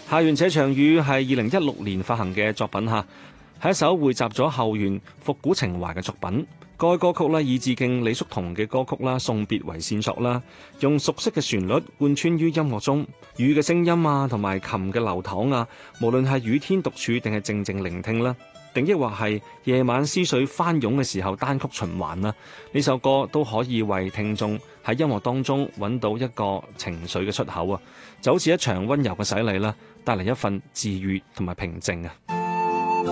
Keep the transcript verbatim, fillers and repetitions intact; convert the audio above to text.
校園這場雨係二零一六年發行嘅作品嚇，係一首匯集咗校園復古情懷嘅作品。該歌曲咧以致敬李叔同嘅歌曲啦《送別》為線索啦，用熟悉嘅旋律貫穿於音樂中，雨嘅聲音啊同埋琴嘅流淌啊，無論係雨天獨處定係靜靜聆聽啦，定抑或係夜晚思緒翻湧嘅時候單曲循環啦，呢首歌都可以為聽眾喺音樂當中揾到一個情緒嘅出口啊，就好似一場溫柔嘅洗禮啦，帶嚟一份治癒同埋平靜啊。